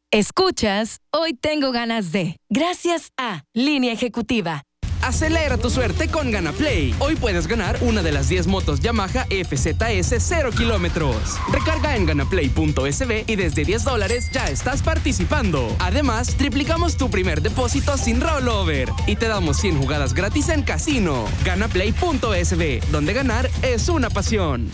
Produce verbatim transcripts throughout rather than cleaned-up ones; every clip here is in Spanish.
Escuchas, hoy tengo ganas de. Gracias a Línea Ejecutiva. Acelera tu suerte con GanaPlay. Hoy puedes ganar una de las diez motos Yamaha F Z S cero kilómetros. Recarga en ganaplay punto es be y desde diez dólares ya estás participando. Además, triplicamos tu primer depósito sin rollover y te damos cien jugadas gratis en casino. ganaplay punto es be, donde ganar es una pasión.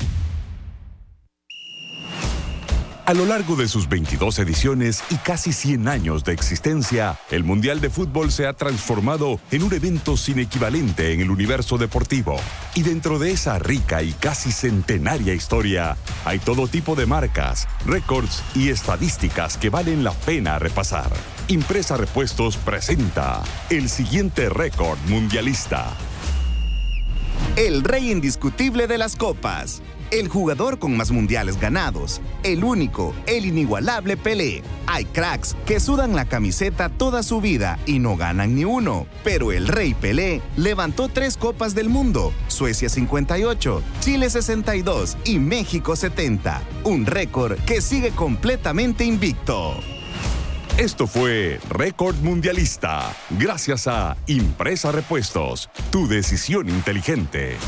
A lo largo de sus veintidós ediciones y casi cien años de existencia, el Mundial de Fútbol se ha transformado en un evento sin equivalente en el universo deportivo. Y dentro de esa rica y casi centenaria historia, hay todo tipo de marcas, récords y estadísticas que valen la pena repasar. Impresa Repuestos presenta el siguiente récord mundialista. El rey indiscutible de las copas. El jugador con más mundiales ganados, el único, el inigualable Pelé. Hay cracks que sudan la camiseta toda su vida y no ganan ni uno. Pero el rey Pelé levantó tres copas del mundo, Suecia cincuenta y ocho, Chile sesenta y dos y México setenta. Un récord que sigue completamente invicto. Esto fue Récord Mundialista, gracias a Impresa Repuestos, tu decisión inteligente.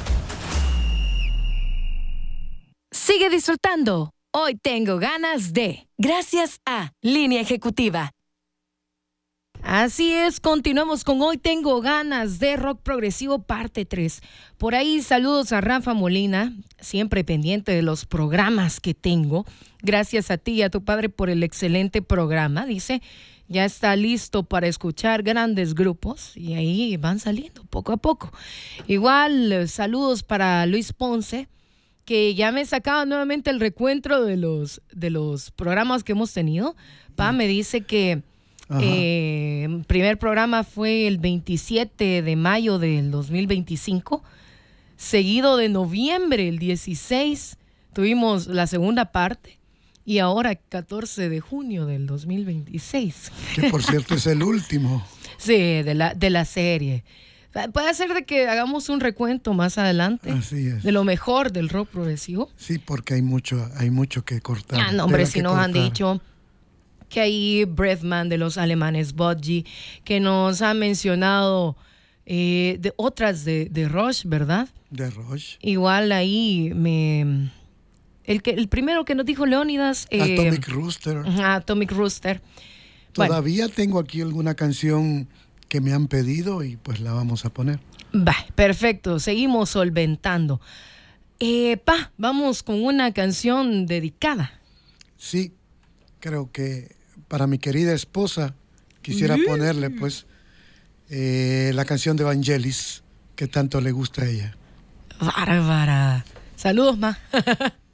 Sigue disfrutando. Hoy tengo ganas de. Gracias a Línea Ejecutiva. Así es, continuamos con Hoy Tengo Ganas de Rock Progresivo parte tres. Por ahí saludos a Rafa Molina, siempre pendiente de los programas que tengo. Gracias a ti y a tu padre por el excelente programa. Dice, ya está listo para escuchar grandes grupos y ahí van saliendo poco a poco. Igual, saludos para Luis Ponce, que ya me sacaba nuevamente el recuento de los, de los programas que hemos tenido. Pa, me dice que eh, el primer programa fue el veintisiete de mayo del dos mil veinticinco, seguido de noviembre, el dieciséis, tuvimos la segunda parte, y ahora catorce de junio del dos mil veintiséis. Que por cierto es el último. Sí, de la, de la serie. Puede ser de que hagamos un recuento más adelante. Así es. De lo mejor del rock progresivo. Sí, porque hay mucho, hay mucho que cortar. Ah, no, hombre, si nos cortar. Han dicho que hay Breathman de los alemanes, Budgie, que nos ha mencionado eh, de otras de, de Rush, ¿verdad? De Rush. Igual ahí me... El, que, el primero que nos dijo Leónidas... Eh, Atomic Rooster. Ajá, Atomic Rooster. Todavía bueno. Tengo aquí alguna canción que me han pedido y pues la vamos a poner. Va, perfecto, seguimos solventando. Eh, pa, vamos con una canción dedicada. Sí, creo que para mi querida esposa quisiera mm. ponerle pues eh, la canción de Vangelis que tanto le gusta a ella. Bárbara. Saludos, ma.